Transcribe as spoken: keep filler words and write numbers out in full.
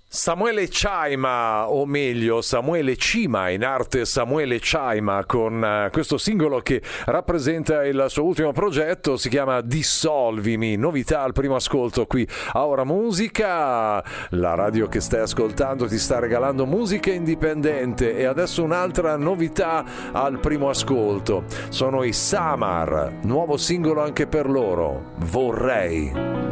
Samuele Ciama, o meglio Samuele Cima, in arte Samuele Ciama, con uh, questo singolo che rappresenta il suo ultimo progetto, si chiama Dissolvimi, novità al primo ascolto qui a Ora Musica. La radio che stai ascoltando ti sta regalando musica indipendente, e adesso un'altra novità al primo ascolto, sono i Samar, nuovo singolo anche per loro, Vorrei.